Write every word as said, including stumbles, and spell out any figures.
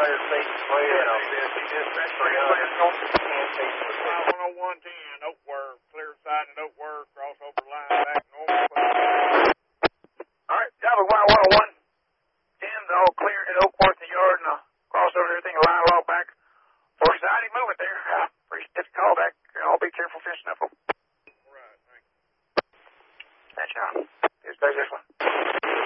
hundred feet clear. You know, three hundred ten feet. one oh one ten, Oakworth, clear side at Oakworth, crossover line back normal. All right, Java one oh one. ten's all cleared at Oakworth, the yard, and the crossover, everything, line all back. For exciting movement there. Uh, pretty stiff call back. I'll be careful fishing up.